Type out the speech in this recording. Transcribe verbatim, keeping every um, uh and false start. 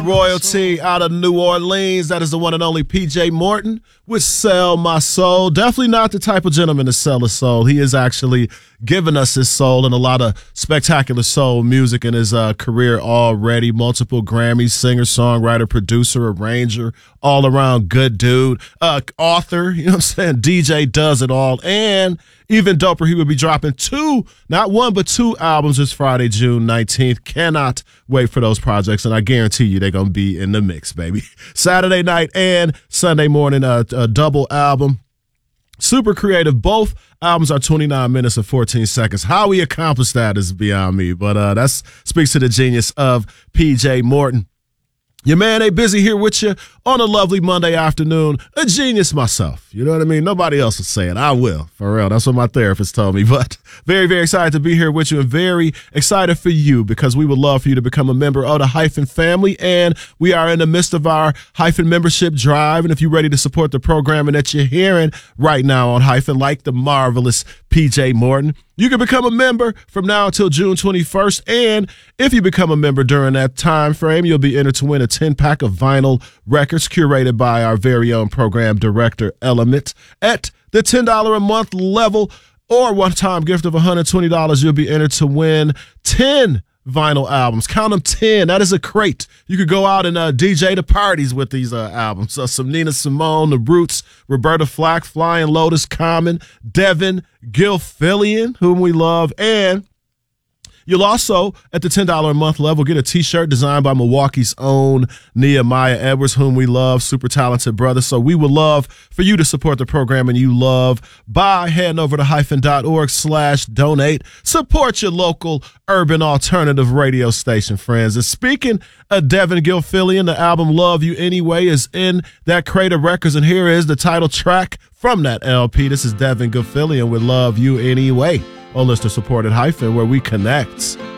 Royalty out of New Orleans. That is the one and only P J Morton with Sell My Soul. Definitely not the type of gentleman to sell his soul. He is actually giving us his soul and a lot of spectacular soul music in his uh, career already. Multiple Grammys, singer, songwriter, producer, arranger, all around good dude, uh, author, you know what I'm saying? D J, does it all. And even doper, he will be dropping two, not one, but two albums this Friday, June nineteenth. Cannot wait for those projects, and I guarantee you they're going to be in the mix, baby. Saturday night and Sunday morning, uh, a double album. Super creative. Both albums are twenty-nine minutes and fourteen seconds. How he accomplished that is beyond me, but uh, that speaks to the genius of P J Morton. Your man ain't busy here with you on a lovely Monday afternoon. A genius myself. You know what I mean? Nobody else will say it. I will. For real. That's what my therapist told me. But very, very excited to be here with you and very excited for you because we would love for you to become a member of the Hyphen family. And we are in the midst of our Hyphen membership drive. And if you're ready to support the programming that you're hearing right now on Hyphen, like the marvelous P J Morton, you can become a member from now until June twenty-first. And if you become a member during that time frame, you'll be entered to win a ten-pack of vinyl records curated by our very own program director, Element. At the ten dollars a month level or one-time gift of one hundred twenty dollars, you'll be entered to win ten vinyl albums. Count them ten. That is a crate. You could go out and uh, D J the parties with these uh, albums. So some Nina Simone, The Roots, Roberta Flack, Flying Lotus, Common, Devin Gilfillian, whom we love, and you'll also, at the ten dollars a month level, get a T-shirt designed by Milwaukee's own Nehemiah Edwards, whom we love, super talented brother. So we would love for you to support the program and you love by heading over to hyphen.org slash donate. Support your local urban alternative radio station, friends. And speaking of Devin Gilfillian, the album Love You Anyway is in that crate of records, and here is the title track from that L P. This is Devin Gilfillian with Love You Anyway on Listener Supported Hyphen, where we connect.